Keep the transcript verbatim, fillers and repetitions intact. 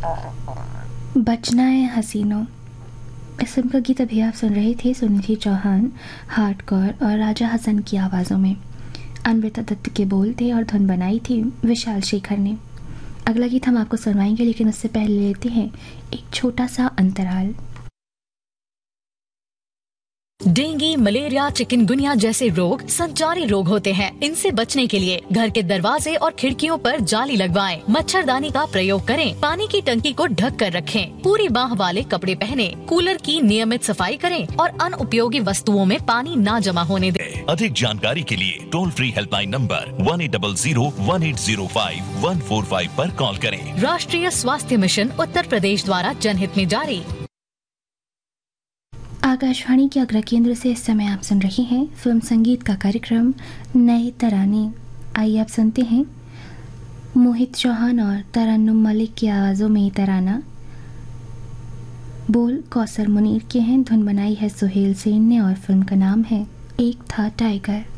बचना है हसीनों। इस फिल्म का गीत अभी आप सुन रहे थे सुनिधि चौहान, हार्डकोर और राजा हसन की आवाज़ों में। अमृता दत्त के बोल थे और धुन बनाई थी विशाल शेखर ने। अगला गीत हम आपको सुनवाएंगे, लेकिन उससे पहले लेते हैं एक छोटा सा अंतराल। डेंगू, मलेरिया, चिकनगुनिया जैसे रोग संचारी रोग होते हैं। इनसे बचने के लिए घर के दरवाजे और खिड़कियों पर जाली लगवाएं, मच्छरदानी का प्रयोग करें, पानी की टंकी को ढक कर रखें, पूरी बाह वाले कपड़े पहने, कूलर की नियमित सफाई करें और अनुपयोगी वस्तुओं में पानी ना जमा होने दें। अधिक जानकारी के लिए toll free helpline number one eight double zero one eight zero five one four five पर कॉल करें। राष्ट्रीय स्वास्थ्य मिशन उत्तर प्रदेश द्वारा जनहित में जारी। आकाशवाणी के अग्र केंद्र से इस समय आप सुन रहे हैं फिल्म संगीत का कार्यक्रम नए तराने। आइए आप सुनते हैं मोहित चौहान और तरन्नुम मलिक की आवाज़ों में तराना। बोल कौसर मुनीर के हैं, धुन बनाई है सुहेल सेन ने और फिल्म का नाम है एक था टाइगर।